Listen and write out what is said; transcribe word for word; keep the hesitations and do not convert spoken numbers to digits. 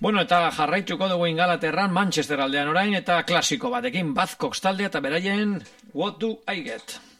Bueno, eta jarraituko dugu Ingalaterran, Manchester aldean orain, eta klasiko batekin, Buzzcocks taldea eta beraien What Do I Get?